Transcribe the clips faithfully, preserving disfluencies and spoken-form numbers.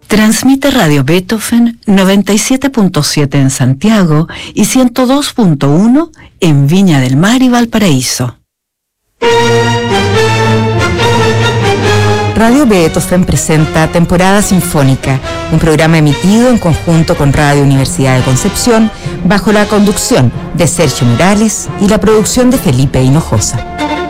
Transmite Radio Beethoven noventa y siete punto siete en Santiago y ciento dos punto uno en Viña del Mar y Valparaíso. Radio Beethoven presenta Temporada Sinfónica, un programa emitido en conjunto con Radio Universidad de Concepción, bajo la conducción de Sergio Morales y la producción de Felipe Hinojosa.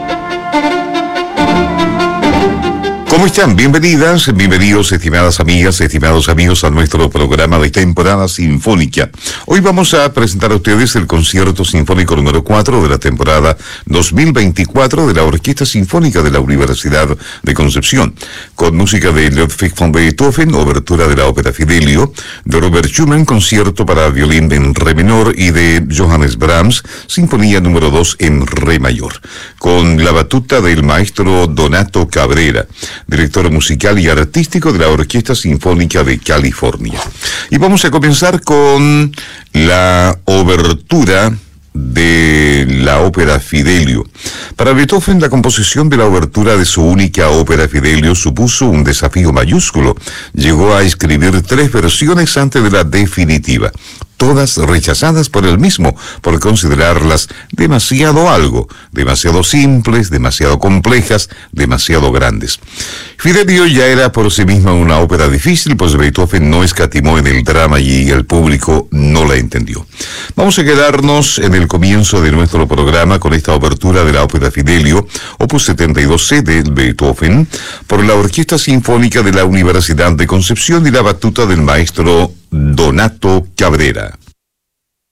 ¿Cómo están? Bienvenidas, bienvenidos, estimadas amigas, estimados amigos, a nuestro programa de Temporada Sinfónica. Hoy vamos a presentar a ustedes el concierto sinfónico número cuatro de la temporada dos mil veinticuatro de la Orquesta Sinfónica de la Universidad de Concepción, con música de Ludwig van Beethoven, obertura de la ópera Fidelio, de Robert Schumann, concierto para violín en re menor, y de Johannes Brahms, sinfonía número dos en re mayor, con la batuta del maestro Donato Cabrera, director musical y artístico de la Orquesta Sinfónica de California. Y vamos a comenzar con la obertura de la ópera Fidelio. Para Beethoven, la composición de la obertura de su única ópera Fidelio supuso un desafío mayúsculo. Llegó a escribir tres versiones antes de la definitiva, todas rechazadas por él mismo, por considerarlas demasiado algo, demasiado simples, demasiado complejas, demasiado grandes. Fidelio ya era por sí misma una ópera difícil, pues Beethoven no escatimó en el drama y el público no la entendió. Vamos a quedarnos en el comienzo de nuestro programa con esta obertura de la ópera Fidelio, opus setenta y dos ce de Beethoven, por la Orquesta Sinfónica de la Universidad de Concepción y la batuta del maestro Donato Cabrera.